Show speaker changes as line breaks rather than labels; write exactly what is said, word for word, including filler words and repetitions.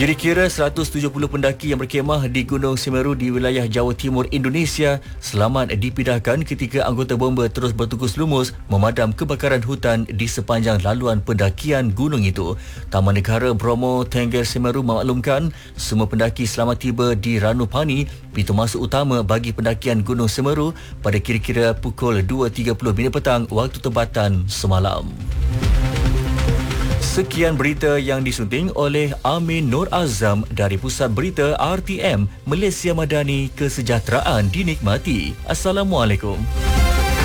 Kira-kira seratus tujuh puluh pendaki yang berkemah di Gunung Semeru di wilayah Jawa Timur Indonesia selamat dipindahkan ketika anggota bomba terus bertukus lumus memadam kebakaran hutan di sepanjang laluan pendakian gunung itu. Taman Negara Bromo Tengger Semeru memaklumkan semua pendaki selamat tiba di Ranupani, pintu masuk utama bagi pendakian Gunung Semeru pada kira-kira pukul dua tiga puluh minit petang waktu tempatan semalam. Sekian berita yang disunting oleh Amin Nur Azam dari Pusat Berita R T M Malaysia Madani. Kesejahteraan dinikmati. Assalamualaikum.